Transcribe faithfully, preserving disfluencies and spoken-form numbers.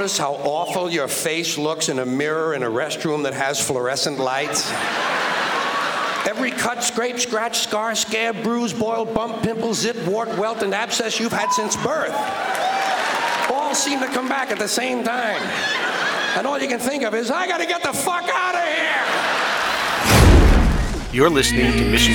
notice how awful your face looks in a mirror in a restroom that has fluorescent lights? Every cut, scrape, scratch, scar, scab, bruise, boil, bump, pimple, zit, wart, welt, and abscess you've had since birth all seem to come back at the same time. And all you can think of is, I gotta get the fuck out of here! You're listening to Mission